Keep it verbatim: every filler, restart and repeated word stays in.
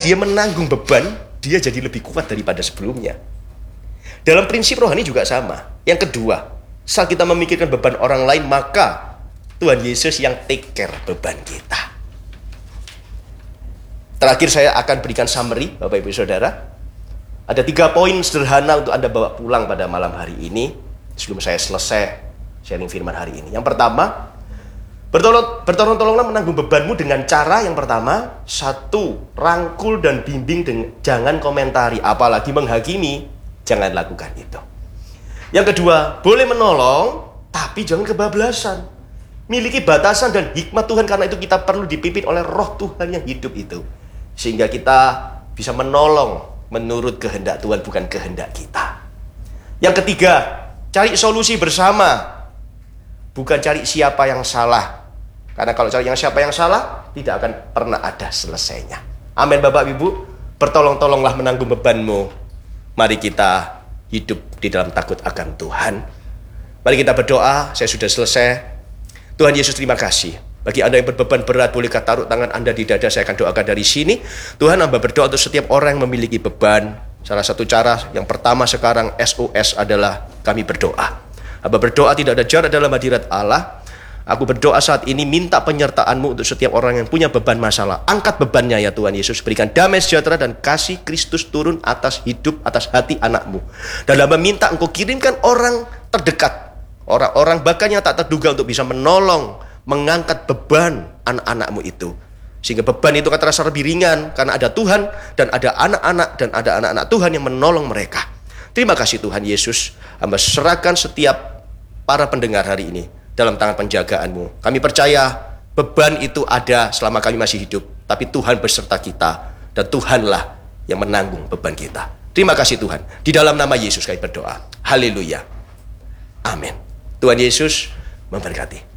dia menanggung beban, dia jadi lebih kuat daripada sebelumnya. Dalam prinsip rohani juga sama. Yang kedua, saat kita memikirkan beban orang lain, maka Tuhan Yesus yang take care beban kita. Terakhir saya akan berikan summary, Bapak Ibu Saudara. Ada tiga poin sederhana untuk Anda bawa pulang pada malam hari ini, sebelum saya selesai sharing firman hari ini. Yang pertama, bertolong, bertolong-tolonglah menanggung bebanmu dengan cara yang pertama, satu, rangkul dan bimbing, dengan, jangan komentari, apalagi menghakimi, jangan lakukan itu. Yang kedua, boleh menolong, tapi jangan kebablasan. Miliki batasan dan hikmat Tuhan, karena itu kita perlu dipimpin oleh roh Tuhan yang hidup itu. Sehingga kita bisa menolong menurut kehendak Tuhan, bukan kehendak kita. Yang ketiga, cari solusi bersama, bukan cari siapa yang salah. Karena kalau cari yang siapa yang salah, tidak akan pernah ada selesainya. Amin Bapak Ibu, bertolong-tolonglah menanggung bebanmu. Mari kita hidup di dalam takut akan Tuhan. Mari kita berdoa, saya sudah selesai. Tuhan Yesus, terima kasih. Bagi Anda yang berbeban berat, bolehkah taruh tangan Anda di dada, saya akan doakan dari sini. Tuhan, hamba berdoa untuk setiap orang yang memiliki beban. Salah satu cara yang pertama sekarang S O S adalah kami berdoa. Hamba berdoa tidak ada jarak dalam hadirat Allah. Aku berdoa saat ini, minta penyertaan-Mu untuk setiap orang yang punya beban masalah. Angkat bebannya ya Tuhan Yesus. Berikan damai sejahtera dan kasih Kristus turun atas hidup, atas hati anak-Mu. Dan hamba minta Engkau kirimkan orang terdekat, orang-orang bahkan yang tak terduga untuk bisa menolong, mengangkat beban anak-anak-Mu itu. Sehingga beban itu akan terasa lebih ringan, karena ada Tuhan dan ada anak-anak dan ada anak-anak Tuhan yang menolong mereka. Terima kasih Tuhan Yesus. Hamba serahkan setiap para pendengar hari ini dalam tangan penjagaan-Mu. Kami percaya beban itu ada selama kami masih hidup, tapi Tuhan beserta kita dan Tuhanlah yang menanggung beban kita. Terima kasih Tuhan. Di dalam nama Yesus kami berdoa. Haleluya. Amin. Tuhan Yesus memberkati.